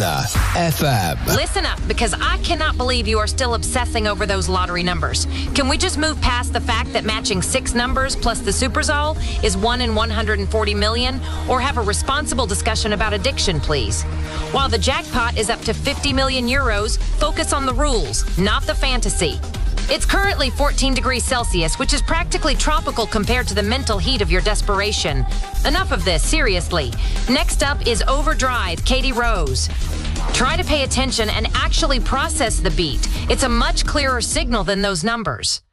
Banana FM. Listen up, because I cannot believe you are still obsessing over those lottery numbers. Can we just move past the fact that matching 6 numbers plus the Superzol is 1 in 140 million, or have a responsible discussion about addiction, please? While the jackpot is up to 50 million euros, focus on the rules, not the fantasy. It's currently 14 degrees Celsius, which is practically tropical compared to the mental heat of your desperation. Enough of this, seriously. Next up is Overdrive, Katie Rose. Try to pay attention and actually process the beat. It's a much clearer signal than those numbers.